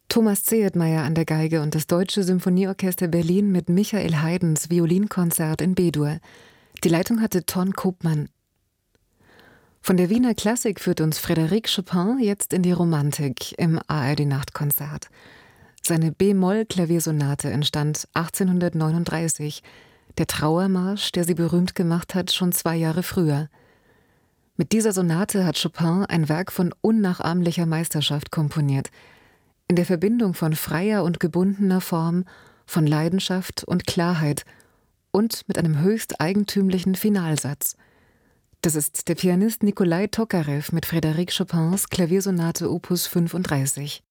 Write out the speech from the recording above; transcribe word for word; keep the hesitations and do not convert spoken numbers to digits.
Thomas Zehetmeier an der Geige und das Deutsche Symphonieorchester Berlin mit Michael Haydns Violinkonzert in B-Dur. Die Leitung hatte Ton Koopman. Von der Wiener Klassik führt uns Frédéric Chopin jetzt in die Romantik im A R D-Nachtkonzert. Seine B-Moll-Klaviersonate entstand achtzehnhundertneununddreißig, der Trauermarsch, der sie berühmt gemacht hat, schon zwei Jahre früher. Mit dieser Sonate hat Chopin ein Werk von unnachahmlicher Meisterschaft komponiert, in der Verbindung von freier und gebundener Form, von Leidenschaft und Klarheit und mit einem höchst eigentümlichen Finalsatz. Das ist der Pianist Nikolai Tokarew mit Frédéric Chopins Klaviersonate Opus fünfunddreißig.